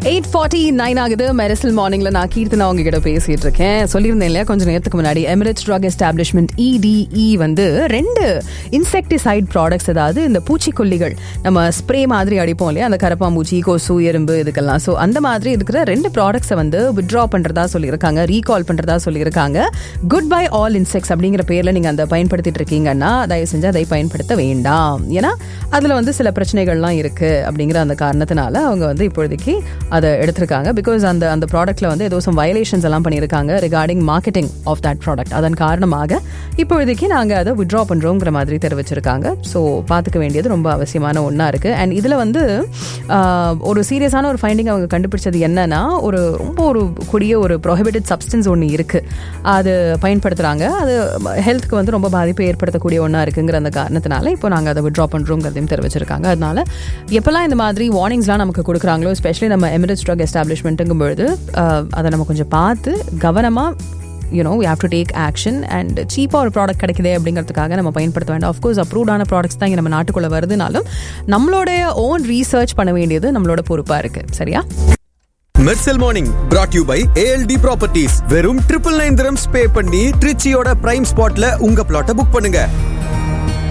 8:49 ஆகுது. மெரிசல் மார்னிங்ல நான் கீர்த்தனா உங்ககிட்ட பேசிட்டு இருக்கேன். சொல்லியிருந்தேன் இல்லையா கொஞ்சம் நேரத்துக்கு முன்னாடி, எமிரேட்ஸ் ட்ரக் எஸ்டாப்ளிஷ்மெண்ட் EDE வந்து 2 இன்செக்டிசைட் ப்ராடக்ட்ஸ், அதாவது இந்த பூச்சிக்கொல்லிகள் நம்ம ஸ்ப்ரே மாதிரி அடிப்போம் இல்லையா, அந்த கரப்பாம்பூச்சி, கொசு, எறும்பு இதுக்கெல்லாம். ஸோ அந்த மாதிரி இருக்கிற 2 ப்ராடக்ட்ஸை வந்து வித்ட்ரா பண்றதா சொல்லியிருக்காங்க, ரீகால் பண்றதா சொல்லியிருக்காங்க. குட் பை ஆல் இன்செக்ட்ஸ் அப்படிங்கிற பேர்ல நீங்க அந்த பயன்படுத்திட்டு இருக்கீங்கன்னா தயவு செஞ்சு அதை பயன்படுத்த வேண்டாம். ஏன்னா அதுல வந்து சில பிரச்சனைகள்லாம் இருக்கு அப்படிங்கிற அந்த காரணத்தினால அவங்க வந்து இப்போதைக்கு அதை எடுத்திருக்காங்க. பிகாஸ் அந்த ப்ராடக்ட்ல வந்து ஏதோ சம் வயலேஷன்ஸ் எல்லாம் பண்ணியிருக்காங்க regarding marketing of that product. அதன் காரணமாக இப்போதைக்கு நாங்கள் அதை வித்ட்ரா பண்றோங்கிற மாதிரி தெரிவிச்சிருக்காங்க. ஸோ பார்த்துக்க வேண்டியது ரொம்ப அவசியமான ஒன்றா இருக்கு. அண்ட் இதில் வந்து ஒரு சீரியஸான ஒரு ஃபைண்டிங் அவங்க கண்டுபிடிச்சது என்னன்னா, ரொம்ப கொடிய ஒரு ப்ரோஹிபிட்டட் சப்ஸ்டன்ஸ் ஒன்று இருக்கு, அது பயன்படுத்துறாங்க. அது ஹெல்த்துக்கு வந்து ரொம்ப பாதிப்பை ஏற்படுத்தக்கூடிய ஒன்றா இருக்குங்கிற அந்த காரணத்தினால இப்போ நாங்கள் அதை வித்ட்ரா பண்றோங்கிறதையும் தெரிவிச்சிருக்காங்க. அதனால எப்பெல்லாம் இந்த மாதிரி வார்னிங்ஸ்லாம் நமக்கு கொடுக்குறாங்களோ, எஸ்பெஷலி நம்ம எமிரேட்ஸ் ட்ரக் எஸ்டாப்ளிஷ்மெண்ட்டுங்கும் பொழுது அதை நம்ம கொஞ்சம் பார்த்து கவனமாக we have to take action. and சீப்பாக ஒரு ப்ராடக்ட் கிடைக்குதே அப்படிங்கிறதுக்காக நம்ம பயன்படுத்த வேண்டாம். ஆஃப்கோர்ஸ் அப்ரூவ்டான ப்ராடக்ட்ஸ் தான் இங்கே நம்ம நாட்டுக்குள்ளே வருதுனாலும் நம்மளோட ஓன் ரீசர்ச் பண்ண வேண்டியது நம்மளோட பொறுப்பாக இருக்கு. சரியா? Mersal morning brought to you by ALD Properties. வெறும் 999 dirhams பே பண்ணி திருச்சியோட பிரைம் ஸ்பாட்ல உங்க பிளாட்டை புக் பண்ணுங்க.